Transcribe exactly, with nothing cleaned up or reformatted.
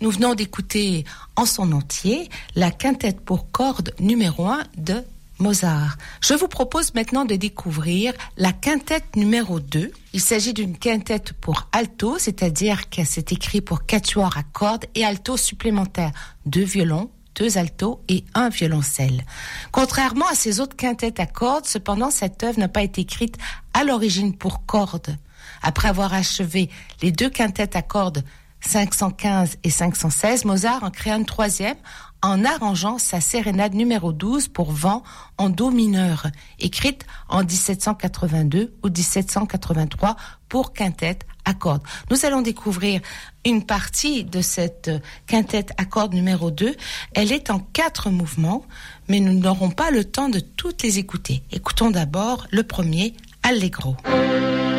nous venons d'écouter en son entier la quintette pour cordes numéro un de Mozart. Je vous propose maintenant de découvrir la quintette numéro deux. Il s'agit d'une quintette pour alto, c'est-à-dire que c'est écrit pour quatuor à cordes et alto supplémentaire, deux violons, deux altos et un violoncelle. Contrairement à ces autres quintettes à cordes, cependant, cette œuvre n'a pas été écrite à l'origine pour cordes. Après avoir achevé les deux quintettes à cordes cinq cent quinze et cinq cent seize, Mozart en créa une troisième en arrangeant sa sérénade numéro douze pour vent en do mineur, écrite en dix-sept cent quatre-vingt-deux ou dix-sept cent quatre-vingt-trois pour quintette à cordes. Nous allons découvrir une partie de cette quintette à cordes numéro deux. Elle est en quatre mouvements, mais nous n'aurons pas le temps de toutes les écouter. Écoutons d'abord le premier, Allegro.